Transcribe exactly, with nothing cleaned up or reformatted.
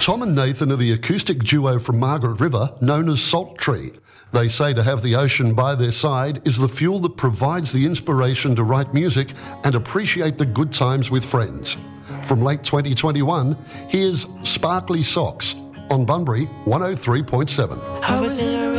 Tom and Nathan are the acoustic duo from Margaret River known as Salt Tree. They say to have the ocean by their side is the fuel that provides the inspiration to write music and appreciate the good times with friends. From late twenty twenty-one, here's Sparkly Socks on Bunbury one oh three point seven. I was in a